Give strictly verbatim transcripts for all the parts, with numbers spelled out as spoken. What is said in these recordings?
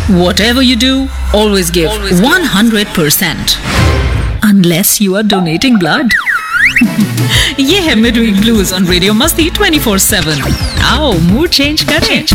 Whatever you do, always give always one hundred percent. Unless you are donating blood. ये है Midweek Blues on Radio Masti twenty-four seven. आओ mood change करें.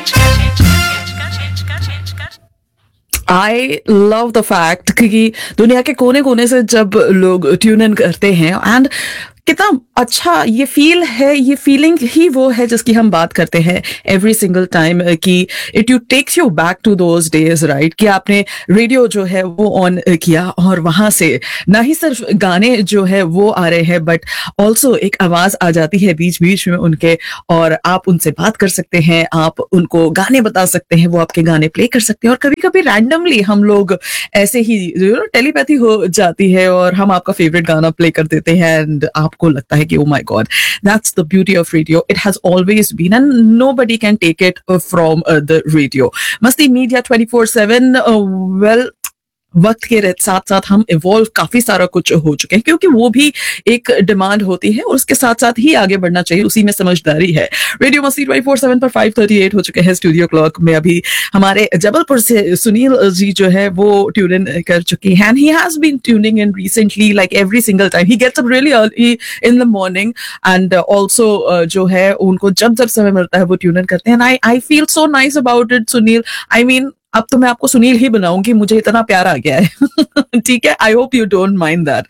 I love the fact कि दुनिया के कोने कोने से जब लोग ट्यून इन करते हैं एंड कितना अच्छा ये फील है, ये फीलिंग ही वो है जिसकी हम बात करते हैं एवरी सिंगल टाइम कि it you takes you back to those days, right? कि आपने रेडियो जो है वो ऑन किया और वहां से ना ही सिर्फ गाने जो है वो आ रहे हैं बट ऑल्सो एक आवाज आ जाती है बीच बीच में उनके और आप उनसे बात कर सकते हैं, आप उनको गाने बता सकते हैं, वो आपके गाने प्ले कर सकते हैं और कभी कभी रैंडमली हम लोग ऐसे ही यू नो टेलीपैथी हो जाती है और हम आपका फेवरेट गाना प्ले कर देते हैं एंड आपको लगता है कि oh my god, that's the beauty of radio. It has always been and nobody can take it uh, from uh, the radio. Masti Media twenty-four seven, uh, well, वक्त के साथ साथ हम इवॉल्व काफी सारा कुछ हो चुके हैं क्योंकि वो भी एक डिमांड होती है और उसके साथ साथ ही आगे बढ़ना चाहिए, उसी में समझदारी है. रेडियो मस्ती ट्वेंटी फोर सेवन पर फाइव थर्टी एट हो चुके हैं स्टूडियो क्लॉक में. अभी हमारे जबलपुर से सुनील जी जो है वो ट्यून इन कर चुके हैं and he has been tuning in recently like every single time. He gets up really early in the morning and also जो है उनको जब जब समय मिलता है वो ट्यून इन करते हैं. आई I feel so nice about it Sunil. I mean अब तो मैं आपको सुनील ही बनाऊंगी, मुझे इतना प्यार आ गया है. ठीक है, I hope you don't mind that.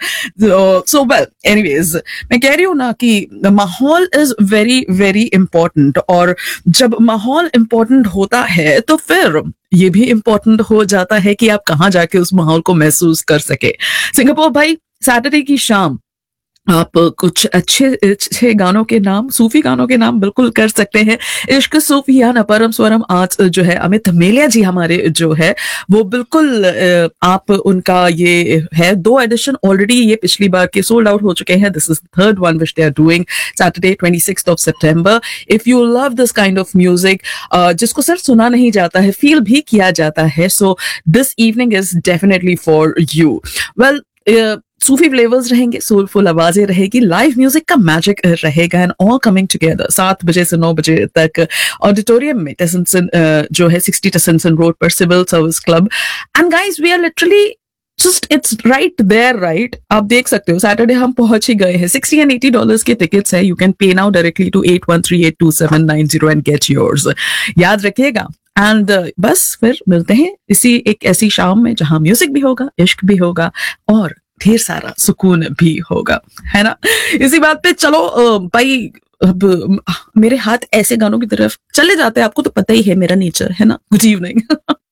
So well, anyways मैं कह रही हूँ ना कि माहौल इज वेरी वेरी इंपॉर्टेंट और जब माहौल इंपॉर्टेंट होता है तो फिर ये भी इंपॉर्टेंट हो जाता है कि आप कहाँ जाके उस माहौल को महसूस कर सके. सिंगापुर भाई, सैटरडे की शाम आप कुछ अच्छे अच्छे गानों के नाम, सूफी गानों के नाम बिल्कुल कर सकते हैं. इश्क सूफियाना परम स्वरम आज जो है अमित मेलिया जी हमारे जो है वो बिल्कुल आप उनका ये है दो एडिशन ऑलरेडी ये पिछली बार के सोल्ड आउट हो चुके हैं. This is third one which they are doing Saturday twenty sixth of September. If you love this kind of music जिसको सिर्फ सुना नहीं जाता है, फील भी किया जाता है, so this evening is definitely for you. Well, Sufi flavours रहेंगे, सोलफुल आवाजें रहेगी, लाइव म्यूजिक का मैजिक रहेगा एंड ऑल कमिंग टुगेदर. सात बजे से नौ बजे तक ऑडिटोरियम में टेसनसन जो है सिक्सटी टेसनसन रोड पर civil service club. And guys we are literally just it's right there, right? आप देख सकते हो सैटरडे हम पहुंच ही गए हैं. सिक्सटी एंड एटी डॉलर्स के टिकट्स है. You can pay now directly to eight one three eight to seven nine zero and gate yours. याद रखिएगा. एंड uh, बस फिर मिलते हैं इसी एक ऐसी शाम में जहां म्यूजिक भी होगा, इश्क भी होगा और ढेर सारा सुकून भी होगा, है ना? इसी बात पे चलो भाई, अब मेरे हाथ ऐसे गानों की तरफ चले जाते हैं. आपको तो पता ही है मेरा नेचर, है ना? Good evening.